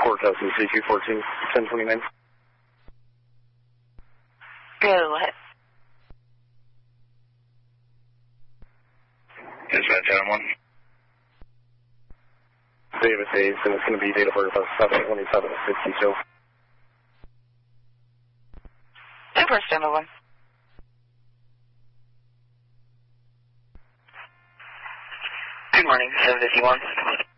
Forecasting CQ14, 1029. Go ahead. Dispatch, Adam 1. Davis Hayes, and it's going to be data for 72752. Super, standby 1. Good morning, 751.